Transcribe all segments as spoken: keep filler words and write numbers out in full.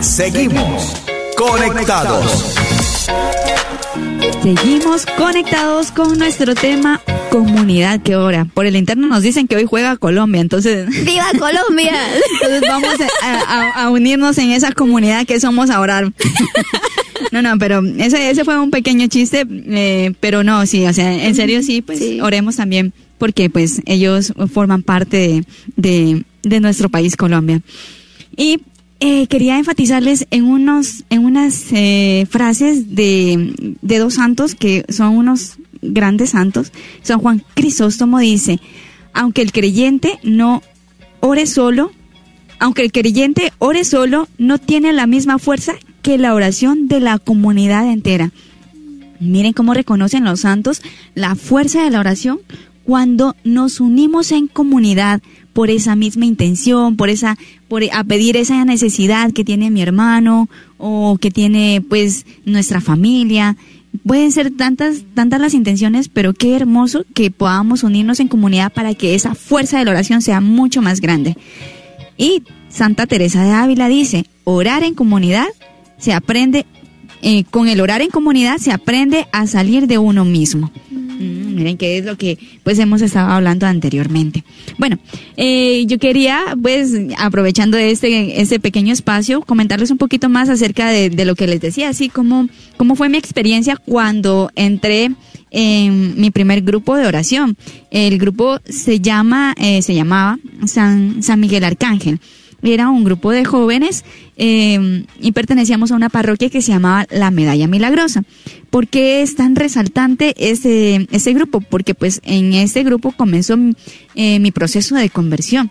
Seguimos conectados. Seguimos conectados con nuestro tema comunidad, que ahora por el interno nos dicen que hoy juega Colombia, entonces ¡viva Colombia! Entonces vamos a, a, a unirnos en esa comunidad que somos ahora. No, no, pero ese, ese fue un pequeño chiste, eh, pero no, sí, o sea, en serio sí, pues sí. Oremos también, porque pues ellos forman parte de, de, de nuestro país, Colombia. Y eh, quería enfatizarles en unos, en unas eh, frases de, de dos santos que son unos grandes santos. San Juan Crisóstomo dice: aunque el creyente no ore solo, aunque el creyente ore solo, no tiene la misma fuerza que la oración de la comunidad entera. Miren cómo reconocen los santos la fuerza de la oración cuando nos unimos en comunidad por esa misma intención, por esa, por a pedir esa necesidad que tiene mi hermano o que tiene pues nuestra familia. Pueden ser tantas, tantas las intenciones, pero qué hermoso que podamos unirnos en comunidad para que esa fuerza de la oración sea mucho más grande. Y Santa Teresa de Ávila dice: orar en comunidad se aprende, eh, con el orar en comunidad se aprende a salir de uno mismo. Mm, miren que es lo que pues hemos estado hablando anteriormente. Bueno, eh, yo quería pues aprovechando este, este pequeño espacio comentarles un poquito más acerca de, de lo que les decía, así como cómo fue mi experiencia cuando entré en mi primer grupo de oración. El grupo se llama, eh, se llamaba San, San Miguel Arcángel. Era un grupo de jóvenes eh, y pertenecíamos a una parroquia que se llamaba La Medalla Milagrosa. ¿Por qué es tan resaltante ese, ese grupo? Porque pues en ese grupo comenzó eh, mi proceso de conversión.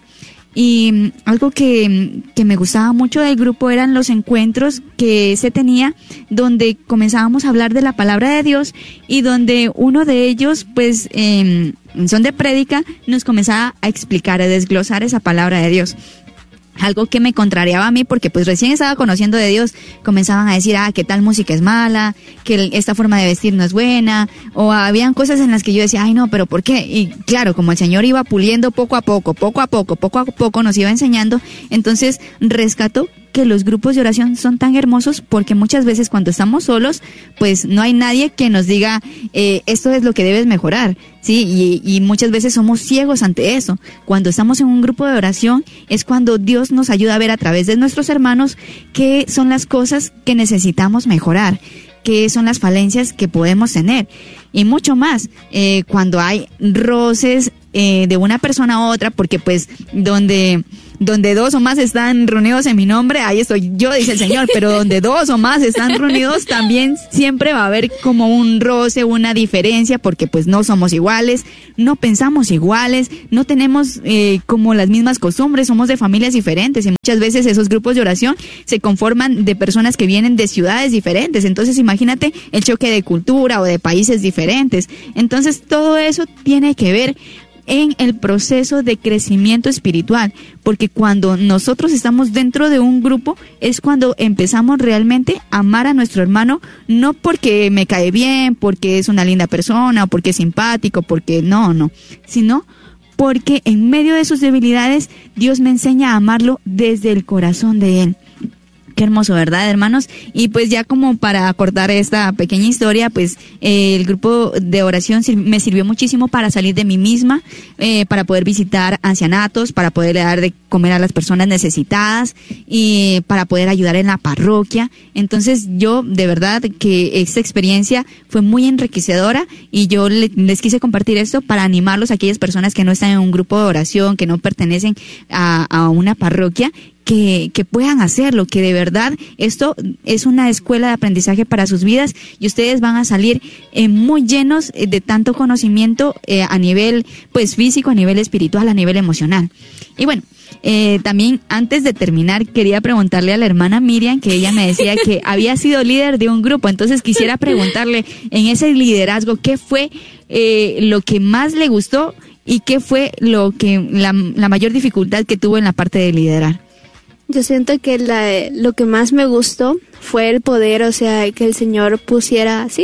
Y algo que, que me gustaba mucho del grupo eran los encuentros que se tenía donde comenzábamos a hablar de la palabra de Dios y donde uno de ellos pues eh, en son de prédica nos comenzaba a explicar, a desglosar esa palabra de Dios. Algo que me contrariaba a mí porque pues recién estaba conociendo de Dios, comenzaban a decir, ah, que tal música es mala, que esta forma de vestir no es buena, o habían cosas en las que yo decía, ay no, pero ¿por qué? Y claro, como el Señor iba puliendo poco a poco, poco a poco, poco a poco nos iba enseñando, entonces rescató que los grupos de oración son tan hermosos porque muchas veces cuando estamos solos, pues no hay nadie que nos diga, eh, esto es lo que debes mejorar, ¿sí? Y, y muchas veces somos ciegos ante eso. Cuando estamos en un grupo de oración es cuando Dios nos ayuda a ver a través de nuestros hermanos qué son las cosas que necesitamos mejorar, qué son las falencias que podemos tener. Y mucho más, eh, cuando hay roces eh, de una persona a otra, porque pues donde... donde dos o más están reunidos en mi nombre, ahí estoy yo, dice el Señor, pero donde dos o más están reunidos también siempre va a haber como un roce, una diferencia, porque pues no somos iguales, no pensamos iguales, no tenemos eh, como las mismas costumbres, somos de familias diferentes y muchas veces esos grupos de oración se conforman de personas que vienen de ciudades diferentes, entonces imagínate el choque de cultura o de países diferentes, entonces todo eso tiene que ver en el proceso de crecimiento espiritual, porque cuando nosotros estamos dentro de un grupo es cuando empezamos realmente a amar a nuestro hermano, no porque me cae bien, porque es una linda persona, o porque es simpático, porque no, no, sino porque en medio de sus debilidades Dios me enseña a amarlo desde el corazón de Él. Qué hermoso, ¿verdad, hermanos? Y pues ya como para acordar esta pequeña historia, pues eh, el grupo de oración sir- me sirvió muchísimo para salir de mí misma, eh, para poder visitar ancianatos, para poder dar de comer a las personas necesitadas y para poder ayudar en la parroquia. Entonces yo, de verdad, que esta experiencia fue muy enriquecedora y yo le, les quise compartir esto para animarlos a aquellas personas que no están en un grupo de oración, que no pertenecen a, a una parroquia, que, que puedan hacerlo, que de verdad esto es una escuela de aprendizaje para sus vidas y ustedes van a salir eh, muy llenos de tanto conocimiento eh, a nivel pues físico, a nivel espiritual, a nivel emocional. Y bueno, eh, también antes de terminar quería preguntarle a la hermana Miriam, que ella me decía que había sido líder de un grupo, entonces quisiera preguntarle en ese liderazgo, ¿qué fue eh, lo que más le gustó y qué fue lo que la, la mayor dificultad que tuvo en la parte de liderar? Yo siento que la, lo que más me gustó fue el poder, o sea, que el Señor pusiera así,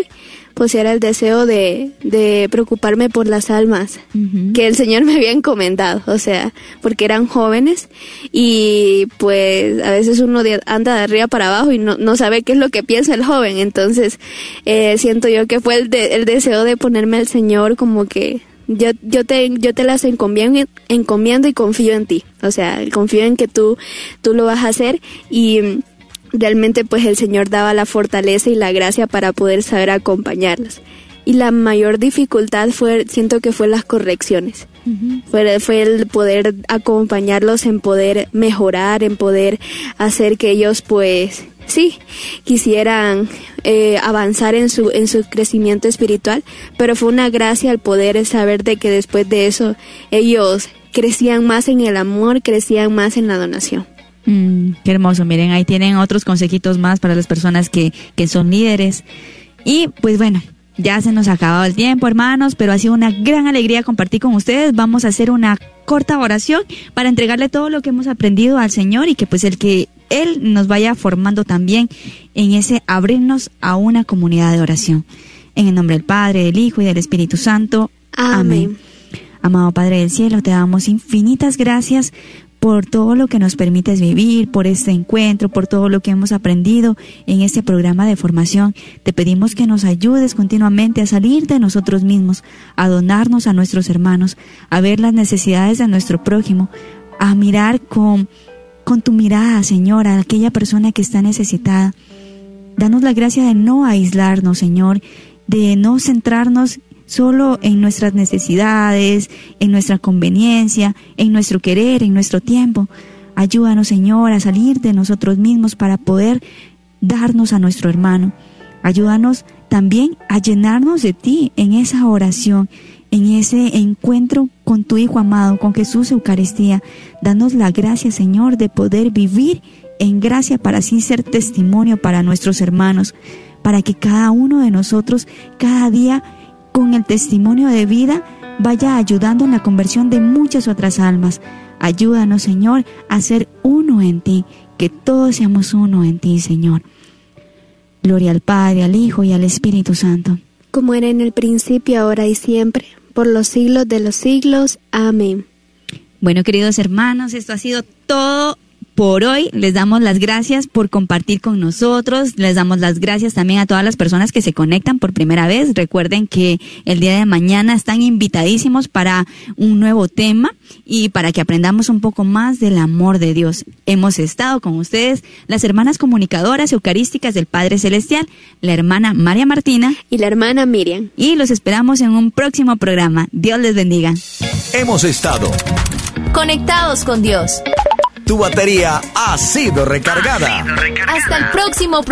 pues era el deseo de, de preocuparme por las almas uh-huh. que el Señor me había encomendado, o sea, porque eran jóvenes y pues a veces uno de, anda de arriba para abajo y no, no sabe qué es lo que piensa el joven, entonces eh, siento yo que fue el, de, el deseo de ponerme al Señor como que yo yo te yo te las encomiendo, encomiendo y confío en ti, o sea, confío en que tú tú lo vas a hacer y realmente pues el Señor daba la fortaleza y la gracia para poder saber acompañarlos. Y la mayor dificultad fue, siento que fue las correcciones. Uh-huh. Fue, fue el poder acompañarlos en poder mejorar, en poder hacer que ellos pues sí, quisieran eh, avanzar en su en su crecimiento espiritual, pero fue una gracia el poder saber de que después de eso ellos crecían más en el amor, crecían más en la donación. Mm, qué hermoso, miren, ahí tienen otros consejitos más para las personas que, que son líderes. Y pues bueno, ya se nos ha acabado el tiempo, hermanos, pero ha sido una gran alegría compartir con ustedes. Vamos a hacer una corta oración para entregarle todo lo que hemos aprendido al Señor y que pues el que Él nos vaya formando también en ese abrirnos a una comunidad de oración. En el nombre del Padre, del Hijo y del Espíritu Santo. Amén. Amén. Amado Padre del Cielo, te damos infinitas gracias por todo lo que nos permites vivir, por este encuentro, por todo lo que hemos aprendido en este programa de formación. Te pedimos que nos ayudes continuamente a salir de nosotros mismos, a donarnos a nuestros hermanos, a ver las necesidades de nuestro prójimo, a mirar con, con tu mirada, Señor, a aquella persona que está necesitada. Danos la gracia de no aislarnos, Señor, de no centrarnos solo en nuestras necesidades, en nuestra conveniencia, en nuestro querer, en nuestro tiempo. Ayúdanos, Señor, a salir de nosotros mismos para poder darnos a nuestro hermano. Ayúdanos también a llenarnos de ti en esa oración, en ese encuentro con tu Hijo amado, con Jesús Eucaristía. Danos la gracia, Señor, de poder vivir en gracia para así ser testimonio para nuestros hermanos, para que cada uno de nosotros, cada día, con el testimonio de vida, vaya ayudando en la conversión de muchas otras almas. Ayúdanos, Señor, a ser uno en ti, que todos seamos uno en ti, Señor. Gloria al Padre, al Hijo y al Espíritu Santo. Como era en el principio, ahora y siempre, por los siglos de los siglos. Amén. Bueno, queridos hermanos, esto ha sido todo por hoy. Les damos las gracias por compartir con nosotros. Les damos las gracias también a todas las personas que se conectan por primera vez. Recuerden que el día de mañana están invitadísimos para un nuevo tema y para que aprendamos un poco más del amor de Dios. Hemos estado con ustedes las hermanas comunicadoras eucarísticas del Padre Celestial, la hermana María Martina y la hermana Miriam. Y los esperamos en un próximo programa. Dios les bendiga. Hemos estado conectados con Dios. Tu batería ha sido recargada. Hasta el próximo programa.